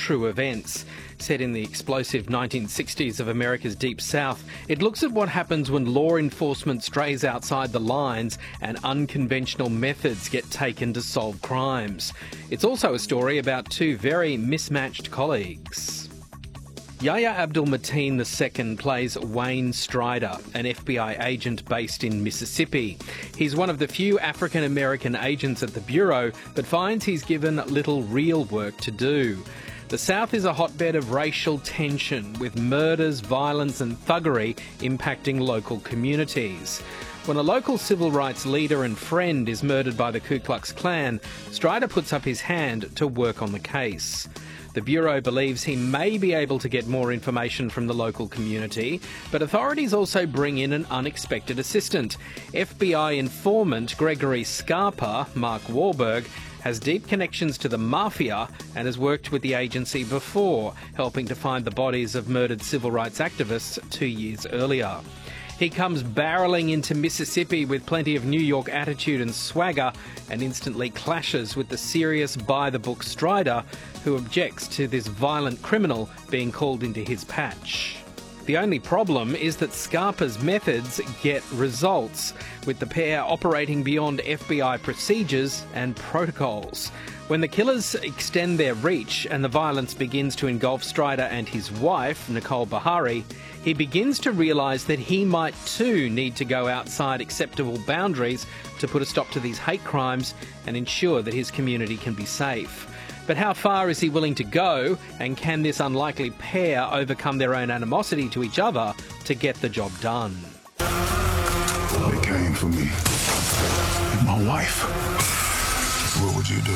true events. Set in the explosive 1960s of America's Deep South, it looks at what happens when law enforcement strays outside the lines and unconventional methods get taken to solve crimes. It's also a story about two very mismatched colleagues. Yahya Abdul-Mateen II plays Wayne Strider, an FBI agent based in Mississippi. He's one of the few African-American agents at the Bureau, but finds he's given little real work to do. The South is a hotbed of racial tension, with murders, violence and thuggery impacting local communities. When a local civil rights leader and friend is murdered by the Ku Klux Klan, Strider puts up his hand to work on the case. The Bureau believes he may be able to get more information from the local community, but authorities also bring in an unexpected assistant. FBI informant Gregory Scarpa, Mark Wahlberg, has deep connections to the mafia and has worked with the agency before, helping to find the bodies of murdered civil rights activists 2 years earlier. He comes barrelling into Mississippi with plenty of New York attitude and swagger and instantly clashes with the serious by-the-book Strider, who objects to this violent criminal being called into his patch. The only problem is that Scarpa's methods get results, with the pair operating beyond FBI procedures and protocols. When the killers extend their reach and the violence begins to engulf Strider and his wife, Nicole Beharie, he begins to realise that he might too need to go outside acceptable boundaries to put a stop to these hate crimes and ensure that his community can be safe. But how far is he willing to go, and can this unlikely pair overcome their own animosity to each other to get the job done? They came for me. And my wife. What would you do?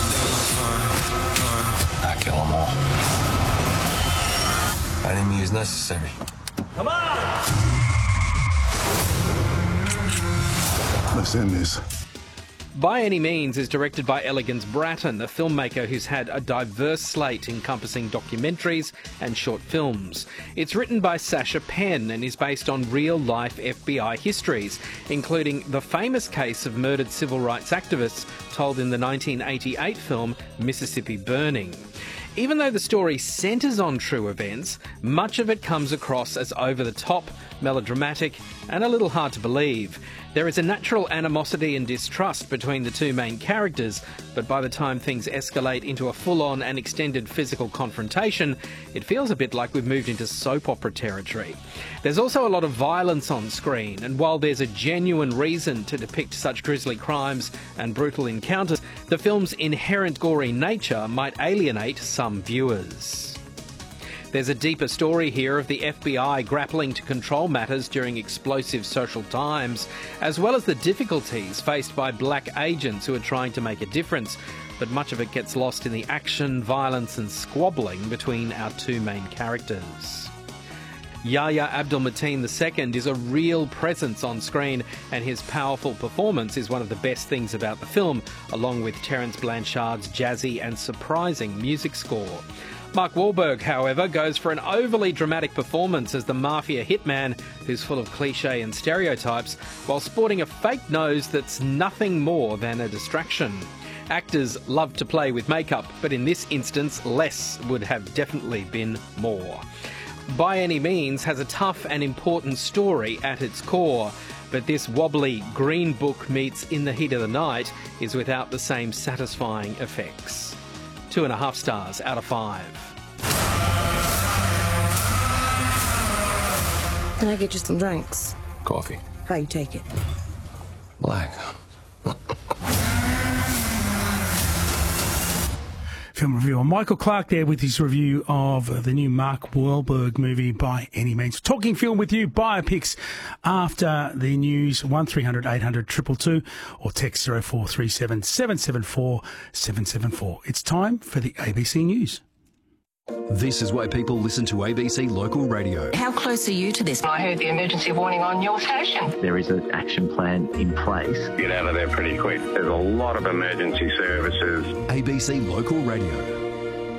I kill them all. Enemy is necessary. Come on! Let's end this. By Any Means is directed by Elegance Bratton, a filmmaker who's had a diverse slate encompassing documentaries and short films. It's written by Sasha Penn and is based on real-life FBI histories, including the famous case of murdered civil rights activists told in the 1988 film Mississippi Burning. Even though the story centres on true events, much of it comes across as over-the-top, melodramatic and a little hard to believe. There is a natural animosity and distrust between the two main characters, but by the time things escalate into a full-on and extended physical confrontation, it feels a bit like we've moved into soap opera territory. There's also a lot of violence on screen, and while there's a genuine reason to depict such grisly crimes and brutal encounters, the film's inherent gory nature might alienate some viewers. There's a deeper story here of the FBI grappling to control matters during explosive social times, as well as the difficulties faced by black agents who are trying to make a difference, but much of it gets lost in the action, violence and squabbling between our two main characters. Yahya Abdul-Mateen II is a real presence on screen, and his powerful performance is one of the best things about the film, along with Terence Blanchard's jazzy and surprising music score. Mark Wahlberg, however, goes for an overly dramatic performance as the mafia hitman who's full of cliché and stereotypes, while sporting a fake nose that's nothing more than a distraction. Actors love to play with makeup, but in this instance, less would have definitely been more. By Any Means has a tough and important story at its core, but this wobbly Green Book meets In the Heat of the Night is without the same satisfying effects. 2.5 stars out of 5. Can I get you some drinks? Coffee. How you take it? Black. Film reviewer Michael Clark there with his review of the new Mark Wahlberg movie By Any Means. Talking film with you, biopics after the news, 1300 800 222 or text 0437 774 774. It's time for the ABC News. This is why people listen to ABC Local Radio. How close are you to this? I heard the emergency warning on your station. There is an action plan in place. Get out of there pretty quick. There's a lot of emergency services. ABC Local Radio.